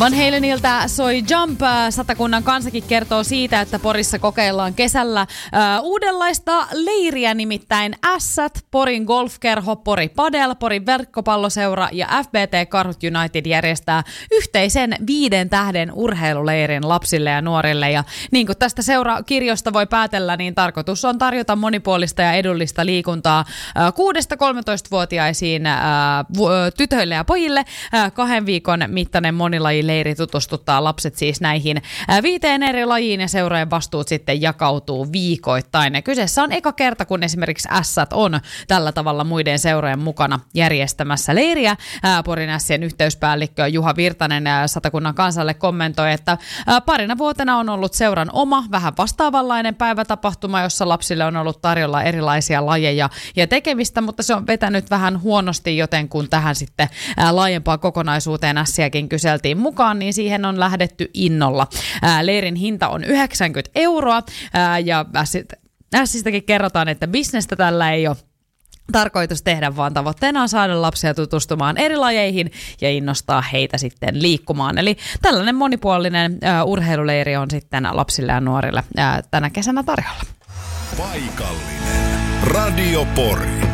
Van Halenilta soi Jump. Satakunnan Kansakin kertoo siitä, että Porissa kokeillaan kesällä uudenlaista leiriä, nimittäin Ässät, Porin golfkerho, Pori Padel, Porin verkkopalloseura ja FBT Karhut United järjestää yhteisen 5 tähden urheiluleirin lapsille ja nuorille. Ja niin kuin tästä seurakirjosta voi päätellä, niin tarkoitus on tarjota monipuolista ja edullista liikuntaa 6-13-vuotiaisiin tytöille ja pojille. 2 viikon mittainen monilajileiri tutustuttaa lapset siis näihin 5 eri lajiin ja seurojen vastuut sitten jakautuu viikoittain. Ja kyseessä on eka kerta, kun esimerkiksi Ässät on tällä tavalla muiden seurojen mukana järjestämässä leiriä. Porin Ässien yhteyspäällikkö Juha Virtanen Satakunnan Kansalle kommentoi, että parina vuotena on ollut seuran oma vähän vastaavanlainen päivätapahtuma, jossa lapsille on ollut tarjolla erilaisia lajeja ja tekemistä, mutta se on vetänyt vähän huonosti, joten kun tähän sitten laajempaan kokonaisuuteen Ässiäkin kyseltiin mukaan, niin siihen on lähdetty innolla. Leirin hinta on 90 € ja Ässistäkin kerrotaan, että bisnestä tällä ei ole tarkoitus tehdä, vaan tavoitteena on saada lapsia tutustumaan eri lajeihin ja innostaa heitä sitten liikkumaan. Eli tällainen monipuolinen urheiluleiri on sitten lapsille ja nuorille tänä kesänä tarjolla. Paikallinen Radio Pori.